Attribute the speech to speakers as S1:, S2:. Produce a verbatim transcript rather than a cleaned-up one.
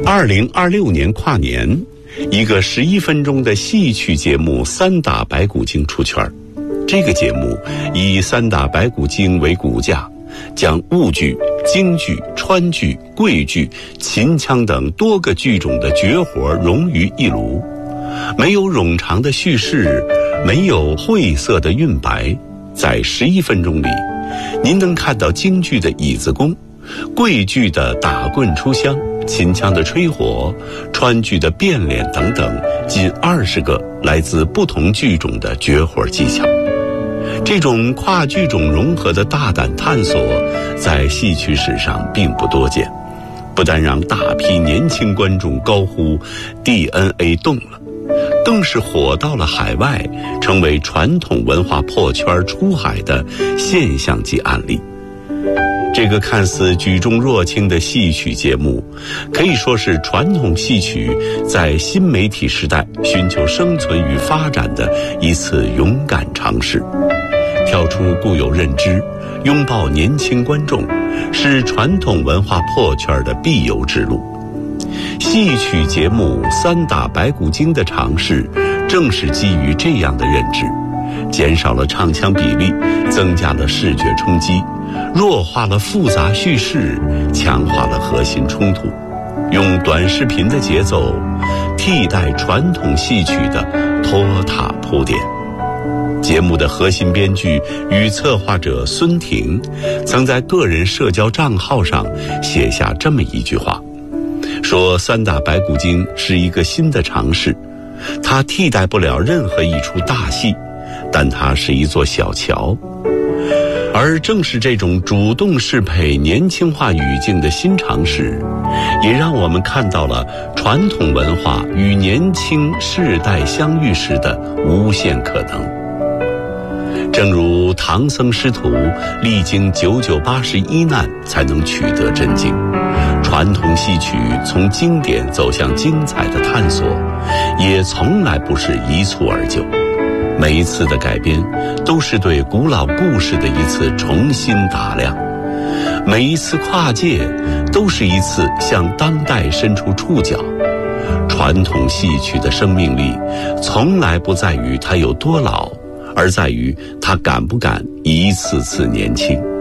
S1: 二零二六年跨年，一个十一分钟的戏曲节目《三打白骨精》出圈。这个节目以三打白骨精为骨架，将婺剧、京剧、川剧、桂剧、秦腔等多个剧种的绝活融于一炉，没有冗长的叙事，没有晦涩的韵白，在十一分钟里，您能看到京剧的椅子功，桂剧的打棍出香，秦腔的吹火，川剧的变脸等等，近二十个来自不同剧种的绝活技巧。这种跨剧种融合的大胆探索，在戏曲史上并不多见，不但让大批年轻观众高呼 D N A 动了，更是火到了海外，成为传统文化破圈出海的现象级案例。这个看似举重若轻的戏曲节目，可以说是传统戏曲在新媒体时代寻求生存与发展的一次勇敢尝试。跳出固有认知，拥抱年轻观众，是传统文化破圈的必由之路。戏曲节目《三打白骨精》的尝试，正是基于这样的认知，减少了唱腔比例，增加了视觉冲击，弱化了复杂叙事，强化了核心冲突，用短视频的节奏替代传统戏曲的拖沓铺垫。节目的核心编剧与策划者孙婷曾在个人社交账号上写下这么一句话，说三打白骨精是一个新的尝试，它替代不了任何一出大戏，但它是一座小桥。而正是这种主动适配年轻化语境的新尝试，也让我们看到了传统文化与年轻世代相遇时的无限可能。正如唐僧师徒历经九九八十一难才能取得真经，传统戏曲从经典走向精彩的探索，也从来不是一蹴而就。每一次的改编，都是对古老故事的一次重新打量；每一次跨界，都是一次向当代伸出触角。传统戏曲的生命力，从来不在于它有多老，而在于他敢不敢一次次年轻。